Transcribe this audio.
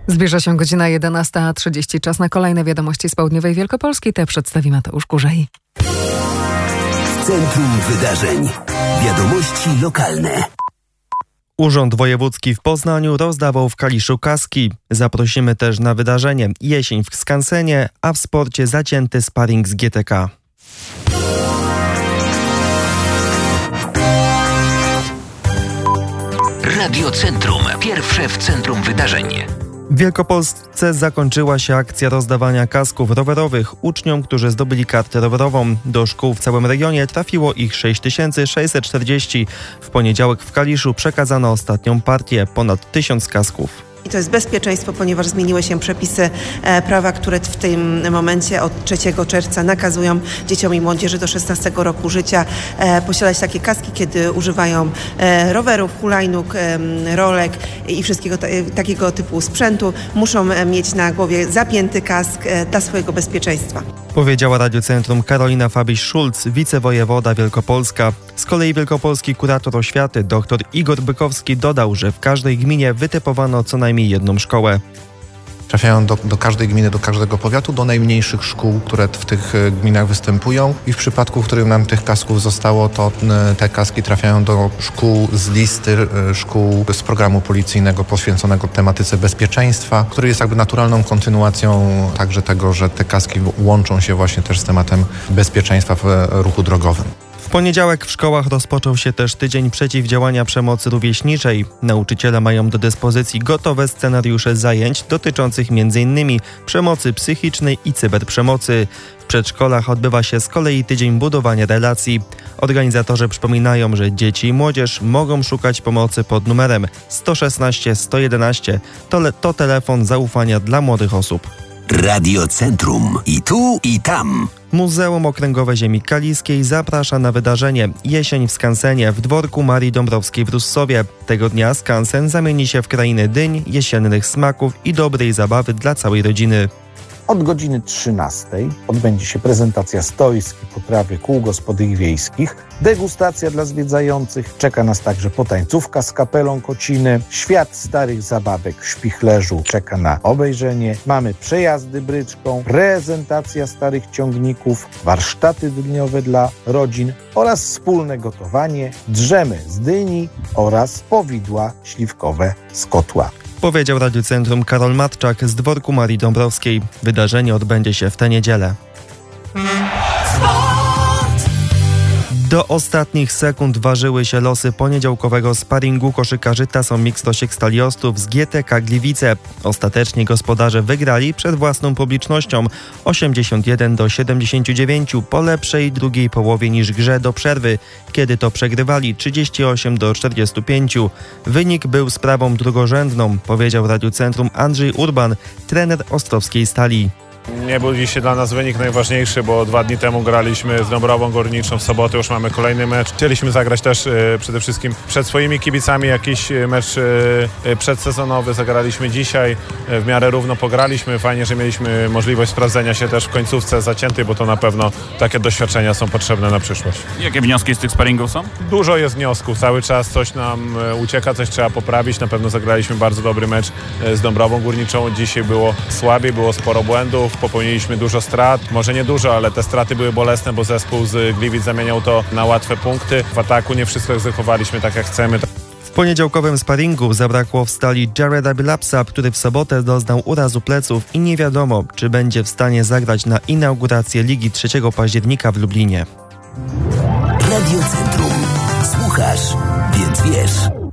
Zbliża się godzina 11:30. Czas na kolejne wiadomości z południowej Wielkopolski. Te przedstawi Mateusz Kurzej. Centrum Wydarzeń. Wiadomości lokalne. Urząd Wojewódzki w Poznaniu rozdawał w Kaliszu kaski. Zaprosimy też na wydarzenie Jesień w Skansenie, a w sporcie zacięty sparring z GTK. Radio Centrum. Pierwsze w centrum wydarzeń. W Wielkopolsce zakończyła się akcja rozdawania kasków rowerowych uczniom, którzy zdobyli kartę rowerową. Do szkół w całym regionie trafiło ich 6640. W poniedziałek w Kaliszu przekazano ostatnią partię, ponad 1000 kasków. I to jest bezpieczeństwo, ponieważ zmieniły się przepisy prawa, które w tym momencie od 3 czerwca nakazują dzieciom i młodzieży do 16 roku życia posiadać takie kaski, kiedy używają rowerów, hulajnóg, rolek i wszystkiego takiego typu sprzętu. Muszą mieć na głowie zapięty kask dla swojego bezpieczeństwa. Powiedziała Radiu Centrum Karolina Fabiś-Szulc, wicewojewoda Wielkopolska. Z kolei wielkopolski kurator oświaty dr Igor Bykowski dodał, że w każdej gminie wytypowano co najmniej jedną szkołę. Trafiają do każdej gminy, do każdego powiatu, do najmniejszych szkół, które w tych gminach występują i w przypadku, w którym nam tych kasków zostało, to te kaski trafiają do szkół z listy szkół z programu policyjnego poświęconego tematyce bezpieczeństwa, który jest jakby naturalną kontynuacją także tego, że te kaski łączą się właśnie też z tematem bezpieczeństwa w ruchu drogowym. W poniedziałek w szkołach rozpoczął się też tydzień przeciwdziałania przemocy rówieśniczej. Nauczyciele mają do dyspozycji gotowe scenariusze zajęć dotyczących m.in. przemocy psychicznej i cyberprzemocy. W przedszkolach odbywa się z kolei tydzień budowania relacji. Organizatorzy przypominają, że dzieci i młodzież mogą szukać pomocy pod numerem 116 111. To telefon zaufania dla młodych osób. Radio Centrum. I tu, i tam. Muzeum Okręgowe Ziemi Kaliskiej zaprasza na wydarzenie Jesień w Skansenie w dworku Marii Dąbrowskiej w Russowie. Tego dnia skansen zamieni się w krainę dyń, jesiennych smaków i dobrej zabawy dla całej rodziny. Od godziny 13 odbędzie się prezentacja stoisk i potrawy kół gospodyń wiejskich, degustacja dla zwiedzających, czeka nas także potańcówka z kapelą Kociny, świat starych zabawek w Śpichlerzu czeka na obejrzenie, mamy przejazdy bryczką, prezentacja starych ciągników, warsztaty dniowe dla rodzin oraz wspólne gotowanie, drzemy z dyni oraz powidła śliwkowe z kotła. Powiedział Radiu Centrum Karol Matczak z dworku Marii Dąbrowskiej. Wydarzenie odbędzie się w tę niedzielę. Do ostatnich sekund ważyły się losy poniedziałkowego sparingu koszykarzy Tason Mixed Stali Ostrów z GTK Gliwice. Ostatecznie gospodarze wygrali przed własną publicznością 81-79 po lepszej drugiej połowie niż grze do przerwy, kiedy to przegrywali 38-45. Wynik był sprawą drugorzędną, powiedział Radiu Centrum Andrzej Urban, trener ostrowskiej Stali. Nie był dzisiaj dla nas wynik najważniejszy, bo 2 dni temu graliśmy z Dąbrową Górniczą, w sobotę już mamy kolejny mecz. Chcieliśmy zagrać też przede wszystkim przed swoimi kibicami jakiś mecz przedsezonowy. Zagraliśmy dzisiaj, w miarę równo pograliśmy. Fajnie, że mieliśmy możliwość sprawdzenia się też w końcówce zaciętej, bo to na pewno takie doświadczenia są potrzebne na przyszłość. Jakie wnioski z tych sparingów są? Dużo jest wniosków, cały czas coś nam ucieka, coś trzeba poprawić. Na pewno zagraliśmy bardzo dobry mecz z Dąbrową Górniczą. Dzisiaj było słabiej, było sporo błędów. Popełniliśmy dużo strat, może nie dużo, ale te straty były bolesne, bo zespół z Gliwic zamieniał to na łatwe punkty. W ataku nie wszystko egzekwowaliśmy tak jak chcemy. W poniedziałkowym sparingu zabrakło w Stali Jareda Bilapsa, który w sobotę doznał urazu pleców i nie wiadomo, czy będzie w stanie zagrać na inaugurację Ligi 3 października w Lublinie. Radio Centrum. Słuchasz, więc wiesz.